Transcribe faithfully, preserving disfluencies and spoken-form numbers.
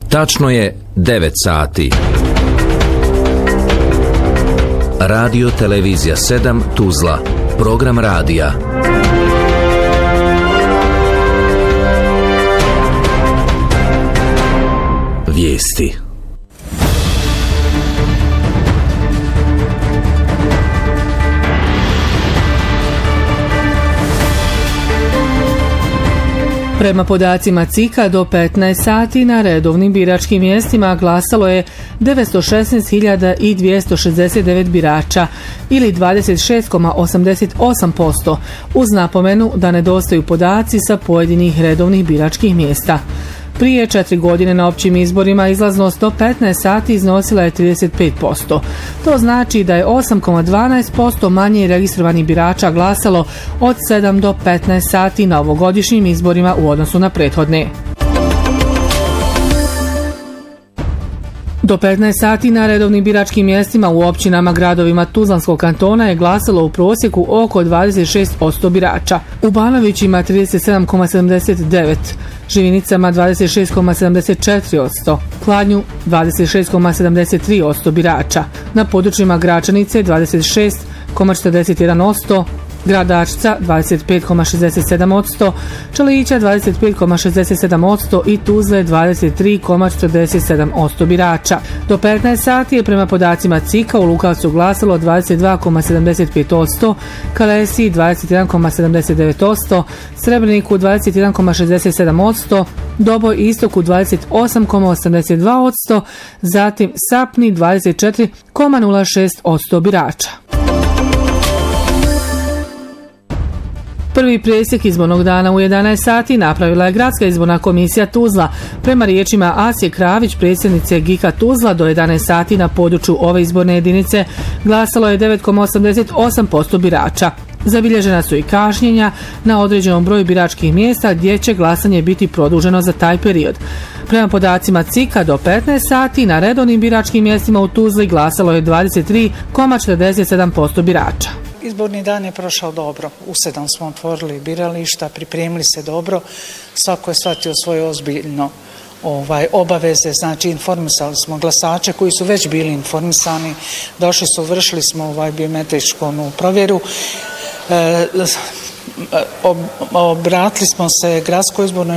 Tačno je devet sati. Radio Televizija sedam Tuzla. Program radija. Vijesti. Prema podacima C I K-a do petnaest sati na redovnim biračkim mjestima glasalo je devetsto šesnaest hiljada dvjesto šezdeset devet birača ili dvadeset šest zarez osamdeset osam posto, uz napomenu da nedostaju podaci sa pojedinih redovnih biračkih mjesta. Prije četiri godine na općim izborima izlaznost do petnaest sati iznosila je trideset pet posto. To znači da je osam zarez dvanaest posto manje registrovanih birača glasalo od sedam do petnaest sati na ovogodišnjim izborima u odnosu na prethodne. Do petnaest sati na redovnim biračkim mjestima u općinama gradovima Tuzlanskog kantona je glasalo u prosjeku oko dvadeset šest posto birača. U Banovićima trideset sedam zarez sedamdeset devet, Živinicama dvadeset šest zarez sedamdeset četiri posto, Kladnju dvadeset šest zarez sedamdeset tri posto birača. Na područjima Gračanice dvadeset šest zarez četrdeset jedan posto, Gradačca dvadeset pet zarez šezdeset sedam posto, Čelića dvadeset pet zarez šezdeset sedam posto i Tuzle dvadeset tri zarez četrdeset sedam posto birača. Do petnaest sati je prema podacima C I K-a u Lukavcu glasalo dvadeset dva zarez sedamdeset pet posto, Kalesiji dvadeset jedan zarez sedamdeset devet posto, Srebrniku dvadeset jedan zarez šezdeset sedam posto, Doboj Istoku dvadeset osam zarez osamdeset dva posto, zatim Sapni dvadeset četiri zarez nula šest posto birača. Prvi presjek izbornog dana u jedanaest sati napravila je Gradska izborna komisija Tuzla. Prema riječima Asije Kravić, predsjednice G I K-a Tuzla, do jedanaest sati na području ove izborne jedinice glasalo je devet zarez osamdeset osam posto birača. Zabilježena su i kašnjenja na određenom broju biračkih mjesta gdje će glasanje biti produženo za taj period. Prema podacima C I K-a do petnaest sati na redovnim biračkim mjestima u Tuzli glasalo je dvadeset tri zarez četrdeset sedam posto birača. Izborni dan je prošao dobro. U sedam smo otvorili birališta, pripremili se dobro. Svako je shvatio svoje ozbiljno ovaj, obaveze, znači informisali smo glasače koji su već bili informisani. Došli su, vršili smo ovaj biometričku provjeru. E, ob, obratili smo se Gradskoj izbornoj